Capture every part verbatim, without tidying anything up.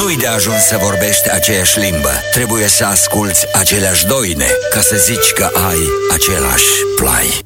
Nu-i de ajuns să vorbești aceeași limbă. Trebuie să asculți aceleași doine ca să zici că ai același plai.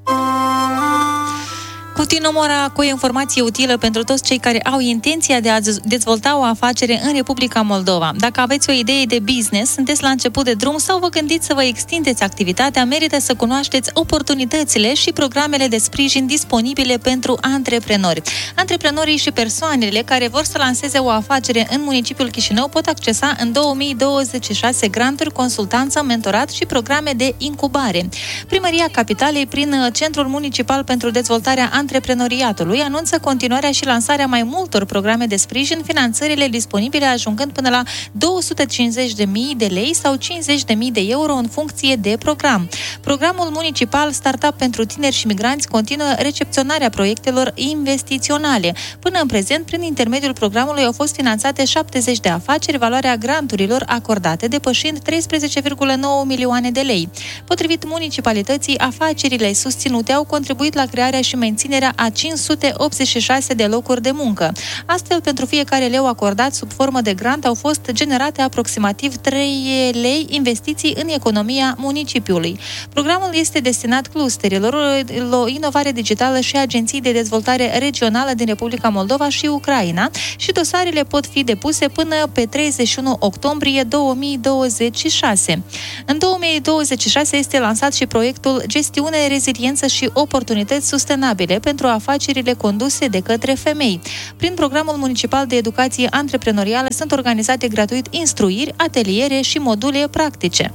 Continuăm ora cu o informație utilă pentru toți cei care au intenția de a dezvolta o afacere în Republica Moldova. Dacă aveți o idee de business, sunteți la început de drum sau vă gândiți să vă extindeți activitatea, merită să cunoașteți oportunitățile și programele de sprijin disponibile pentru antreprenori. Antreprenorii și persoanele care vor să lanseze o afacere în municipiul Chișinău pot accesa în două mii douăzeci și șase granturi, consultanță, mentorat și programe de incubare. Primăria Capitalei, prin Centrul Municipal pentru Dezvoltarea Antreprenoriatului, anunță continuarea și lansarea mai multor programe de sprijin, finanțările disponibile ajungând până la două sute cincizeci de mii de lei sau cincizeci de mii de euro în funcție de program. Programul municipal Startup pentru tineri și migranți continuă recepționarea proiectelor investiționale. Până în prezent, prin intermediul programului au fost finanțate șaptezeci de afaceri, valoarea granturilor acordate depășind treisprezece virgulă nouă milioane de lei. Potrivit municipalității, afacerile susținute au contribuit la crearea și menținerea a cinci sute optzeci și șase de locuri de muncă. Astfel, pentru fiecare leu acordat sub formă de grant au fost generate aproximativ trei lei investiții în economia municipiului. Programul este destinat clusterilor, inovare digitală și agenții de dezvoltare regională din Republica Moldova și Ucraina și dosarele pot fi depuse până pe treizeci și unu octombrie două mii douăzeci și șase. În două mii douăzeci și șase este lansat și proiectul Gestiune, Reziliență și Oportunități Sustenabile pentru afacerile conduse de către femei. Prin programul municipal de educație antreprenorială sunt organizate gratuit instruiri, ateliere și module practice.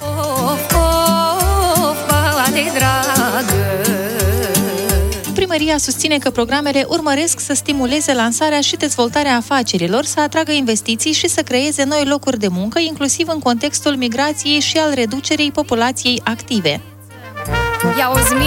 Primăria susține că programele urmăresc să stimuleze lansarea și dezvoltarea afacerilor, să atragă investiții și să creeze noi locuri de muncă, inclusiv în contextul migrației și al reducerii populației active.